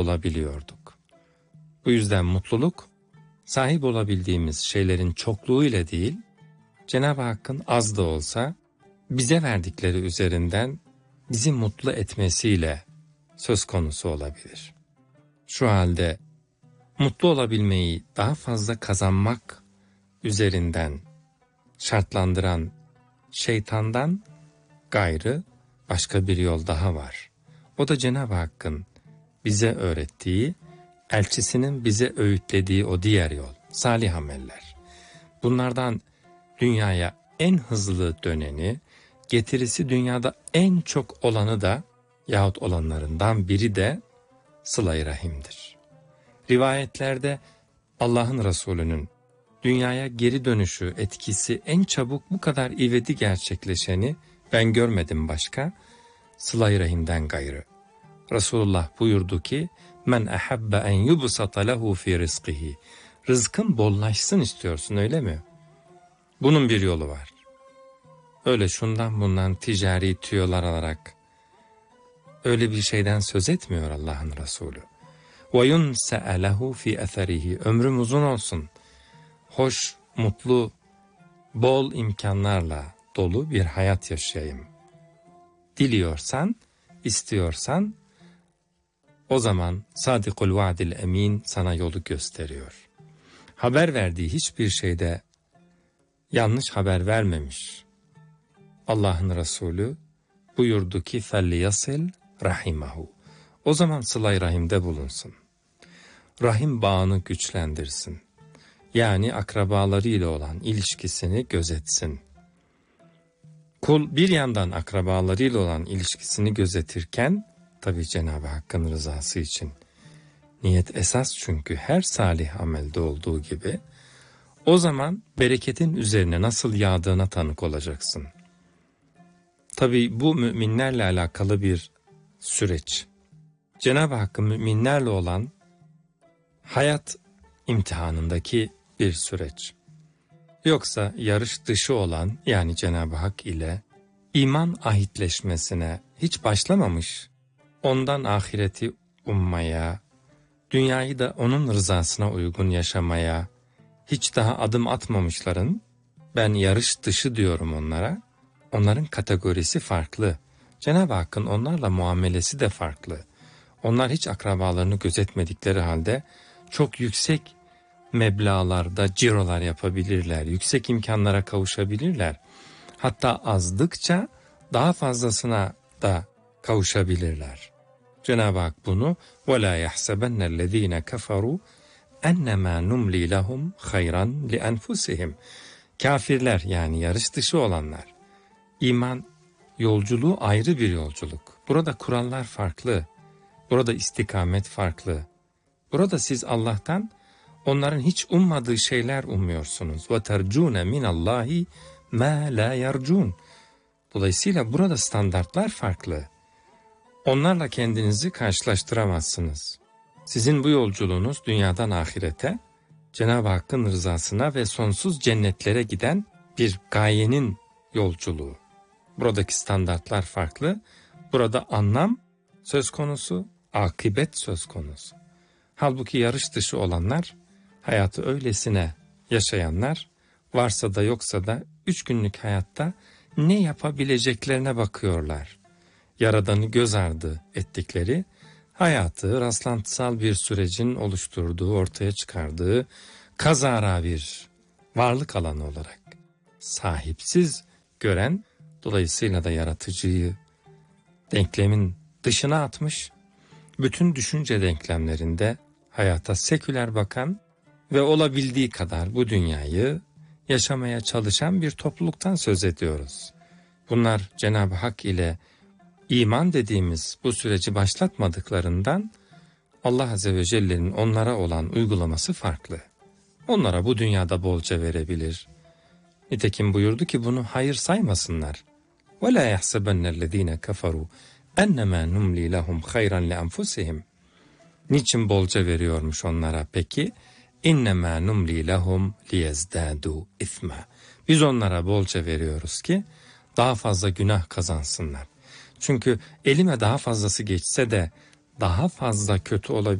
olabiliyorduk. Bu yüzden mutluluk, sahip olabildiğimiz şeylerin çokluğu ile değil, Cenab-ı Hakk'ın az da olsa bize verdikleri üzerinden bizi mutlu etmesiyle söz konusu olabilir. Şu halde mutlu olabilmeyi daha fazla kazanmak üzerinden şartlandıran şeytandan gayrı başka bir yol daha var. O da Cenab-ı Hakk'ın bize öğrettiği, elçisinin bize öğütlediği o diğer yol, salih ameller. Bunlardan dünyaya en hızlı döneni, getirisi dünyada en çok olanı da yahut olanlarından biri de sıla-i rahimdir. Rivayetlerde Allah'ın Resulü'nün dünyaya geri dönüşü etkisi en çabuk bu kadar ivedi gerçekleşeni ben görmedim başka, sıla-i rahimden gayrı. Resulullah buyurdu ki, men ahabbe en yubsata lehu fi rizkihi. Rızkın bollaşsın istiyorsun öyle mi? Bunun bir yolu var. Öyle şundan bundan ticari tüyolar alarak öyle bir şeyden söz etmiyor Allah'ın Resulü. وَيُنْسَأَ لَهُ فِي اَثَرِهِ. Ömrüm uzun olsun. Hoş, mutlu, bol imkanlarla dolu bir hayat yaşayayım. Diliyorsan, istiyorsan, o zaman Sadikul Vaadil Emin sana yolu gösteriyor. Haber verdiği hiçbir şeyde yanlış haber vermemiş. Allah'ın Resulü buyurdu ki فَلْيَصِلْ رَحِمَهُ. O zaman sıla-i rahimde bulunsun. Rahim bağını güçlendirsin. Yani akrabalarıyla olan ilişkisini gözetsin. Kul bir yandan akrabalarıyla olan ilişkisini gözetirken, tabi Cenab-ı Hakk'ın rızası için. Niyet esas çünkü her salih amelde olduğu gibi, o zaman bereketin üzerine nasıl yağdığına tanık olacaksın. Tabi bu müminlerle alakalı bir süreç. Cenab-ı Hakk'ın müminlerle olan hayat imtihanındaki bir süreç. Yoksa yarış dışı olan, yani Cenab-ı Hak ile iman ahitleşmesine hiç başlamamış, ondan ahireti ummaya, dünyayı da onun rızasına uygun yaşamaya hiç daha adım atmamışların, ben yarış dışı diyorum onlara, onların kategorisi farklı. Cenab-ı Hakk'ın onlarla muamelesi de farklı. Onlar hiç akrabalarını gözetmedikleri halde çok yüksek meblağlarda cirolar yapabilirler, yüksek imkanlara kavuşabilirler. Hatta azdıkça daha fazlasına da kavuşabilirler. Cenab-ı Hak bunu وَلَا يَحْسَبَنَّ الَّذ۪ينَ كَفَرُوا اَنَّمَا نُمْلِي لَهُمْ خَيْرًا لِأَنْفُسِهِمْ. Kafirler, yani yarış dışı olanlar. İman yolculuğu ayrı bir yolculuk. Burada kurallar farklı. Burada istikamet farklı. Burada siz Allah'tan onların hiç ummadığı şeyler umuyorsunuz. وَتَرْجُونَ مِنَ اللّٰهِ مَا لَا يَرْجُونَ. Dolayısıyla burada standartlar farklı. Onlarla kendinizi karşılaştıramazsınız. Sizin bu yolculuğunuz dünyadan ahirete, Cenab-ı Hakk'ın rızasına ve sonsuz cennetlere giden bir gayenin yolculuğu. Buradaki standartlar farklı. Burada anlam söz konusu, akıbet söz konusu. Halbuki yarış dışı olanlar, hayatı öylesine yaşayanlar, varsa da yoksa da 3 günlük hayatta ne yapabileceklerine bakıyorlar. Yaradanı göz ardı ettikleri, hayatı rastlantısal bir sürecin oluşturduğu, ortaya çıkardığı kazara bir varlık alanı olarak sahipsiz gören, dolayısıyla da yaratıcıyı denklemin dışına atmış, bütün düşünce denklemlerinde hayata seküler bakan ve olabildiği kadar bu dünyayı yaşamaya çalışan bir topluluktan söz ediyoruz. Bunlar Cenab-ı Hak ile iman dediğimiz bu süreci başlatmadıklarından Allah Azze ve Celle'nin onlara olan uygulaması farklı. Onlara bu dünyada bolca verebilir. Nitekim buyurdu ki bunu hayır saymasınlar. وَلَا يَحْسَبَنَّ الَّذ۪ينَ كَفَرُوا اَنَّمَا نُمْلِي لَهُمْ خَيْرًا لِأَنْفُسِهِمْ. Niçin bolca veriyormuş onlara peki? اِنَّمَا نُمْلِي لَهُمْ لِيَزْدَادُوا اِثْمًا. Biz onlara bolca veriyoruz ki daha fazla günah kazansınlar. Çünkü elime daha fazlası geçse de daha fazla kötü olabilir.